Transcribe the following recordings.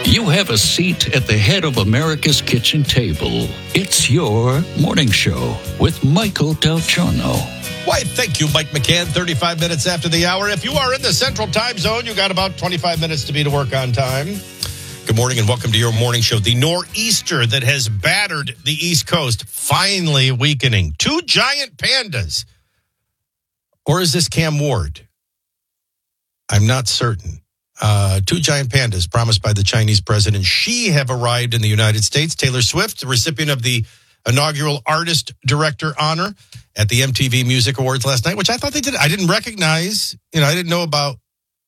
You have a seat at the head of America's kitchen table. It's your morning show with Michael Del Giorno. Why, thank you, Mike McCann. 35 minutes after the hour. If you are in the Central Time Zone, you got about 25 minutes to be to work on time. Good morning and welcome to your morning show. The nor'easter that has battered the East Coast finally weakening. 2 giant pandas. Or is this Cam Ward? I'm not certain. 2 giant pandas promised by the Chinese president Xi have arrived in the United States. Taylor Swift, the recipient of the inaugural Artist Director honor at the MTV Music Awards last night, which I thought they did. I didn't recognize, I didn't know about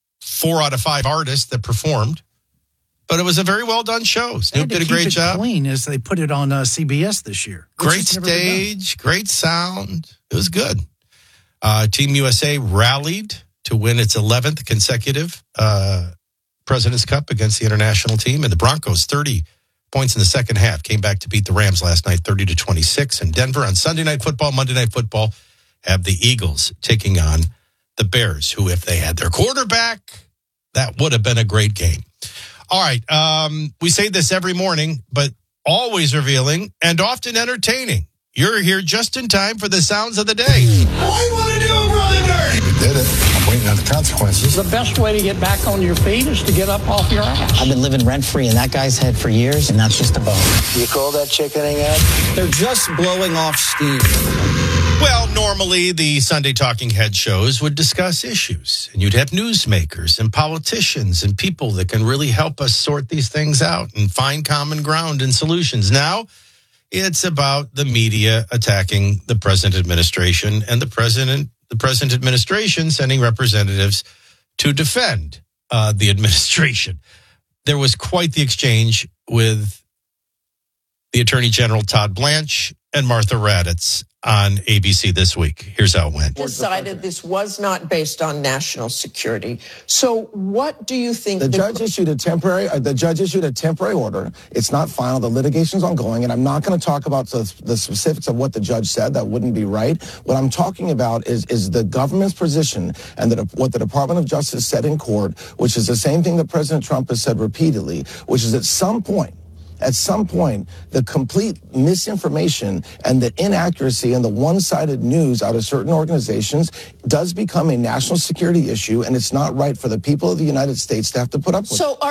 4 out of 5 artists that performed, but it was a very well done show. Snoop did a great job. Clean as they put it on CBS this year. Great stage, great sound. It was good. Team USA rallied to win its 11th consecutive President's Cup against the international team. And the Broncos, 30 points in the second half, came back to beat the Rams last night, 30-26. And Denver on Sunday Night Football, Monday Night Football, have the Eagles taking on the Bears, who, if they had their quarterback, that would have been a great game. All right, we say this every morning, but always revealing and often entertaining. You're here just in time for the sounds of the day. What you want to do, Brother Dirty? We did it. I'm waiting on the consequences. The best way to get back on your feet is to get up off your ass. I've been living rent-free in that guy's head for years, and that's just a bone. You call that chickening out? They're just blowing off steam. Well, normally the Sunday Talking Head shows would discuss issues, and you'd have newsmakers and politicians and people that can really help us sort these things out and find common ground and solutions. Now, it's about the media attacking the present administration and the present administration sending representatives to defend the administration. There was quite the exchange with the Attorney General Todd Blanche and Martha Raddatz on ABC this week. Here's how it went. Decided this was not based on national security. So what do you think? The judge issued a temporary order. It's not final. The litigation's ongoing, and I'm not going to talk about the specifics of what the judge said. That wouldn't be right. What I'm talking about is the government's position and what the Department of Justice said in court, which is the same thing that President Trump has said repeatedly, which is at some point, the complete misinformation and the inaccuracy and the one-sided news out of certain organizations does become a national security issue, and it's not right for the people of the United States to have to put up with it.